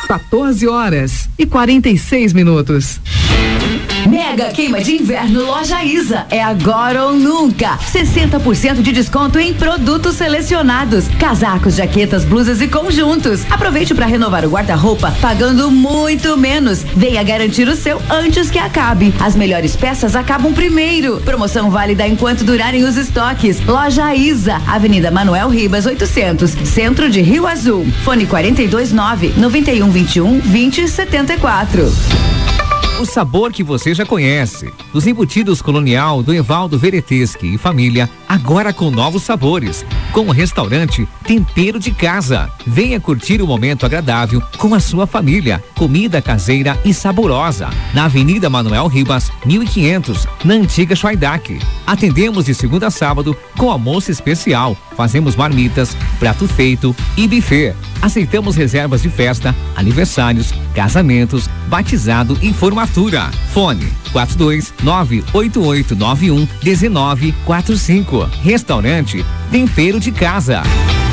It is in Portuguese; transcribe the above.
14h46. Mega queima de inverno Loja Isa. É agora ou nunca. 60% de desconto em produtos selecionados. Casacos, jaquetas, blusas e conjuntos. Aproveite para renovar o guarda-roupa pagando muito menos. Venha garantir o seu antes que acabe. As melhores peças acabam primeiro. Promoção válida enquanto durarem os estoques. Loja Isa, Avenida Manuel Ribas 800, Centro de Rio Azul. Fone 429-9121-2074. O sabor que você já conhece. Os embutidos Colonial do Evaldo Vereteschi e família, agora com novos sabores. Com o restaurante Tempero de Casa. Venha curtir o momento agradável com a sua família. Comida caseira e saborosa. Na Avenida Manuel Ribas, 1500, na antiga Schweidak. Atendemos de segunda a sábado com almoço especial. Fazemos marmitas, prato feito e buffet. Aceitamos reservas de festa, aniversários, casamentos, batizado e formatura. Fone 429-8891-1945. Restaurante Tempero de Casa.